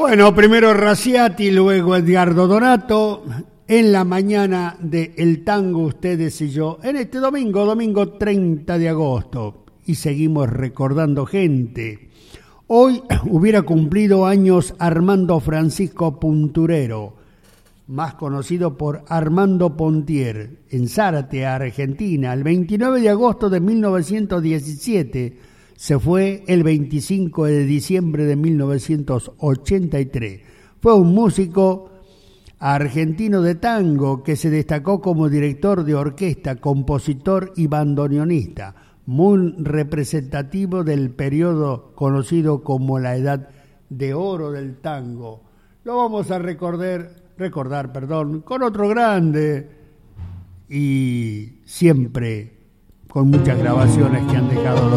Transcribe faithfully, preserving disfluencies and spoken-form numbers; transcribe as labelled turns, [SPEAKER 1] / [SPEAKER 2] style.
[SPEAKER 1] Bueno, primero Raciati, luego Edgardo Donato, en la mañana de El Tango, ustedes y yo, en este domingo, domingo treinta de agosto, y seguimos recordando gente. Hoy hubiera cumplido años Armando Francisco Punturero, más conocido por Armando Pontier, en Zárate, Argentina, el veintinueve de agosto de mil novecientos diecisiete, se fue el veinticinco de diciembre de mil novecientos ochenta y tres. Fue un músico argentino de tango que se destacó como director de orquesta, compositor y bandoneonista, muy representativo del periodo conocido como la Edad de Oro del Tango. Lo vamos a recordar, recordar, perdón, con otro grande y siempre con muchas grabaciones que han dejado los